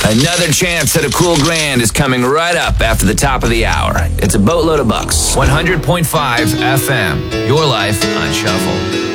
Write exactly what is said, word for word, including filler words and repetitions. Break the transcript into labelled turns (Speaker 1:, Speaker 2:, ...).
Speaker 1: Another chance at a cool grand is coming right up after the top of the hour. It's a boatload of bucks. one hundred point five F M. Your life on shuffle.